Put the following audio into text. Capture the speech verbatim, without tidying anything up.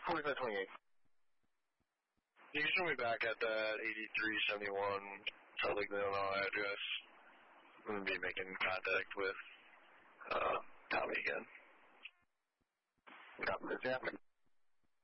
forty-five twenty-eight. You can show me back at that eighty-three seventy-one Salt Lake, Illinois address. I'm going to be making contact with uh, Tommy again. Copy, Jeff.